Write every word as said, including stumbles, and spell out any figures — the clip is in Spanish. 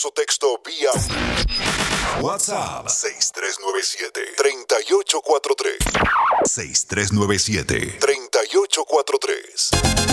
o texto vía WhatsApp seis tres nueve siete, tres ocho cuatro tres. seis tres nueve siete, tres ocho cuatro tres.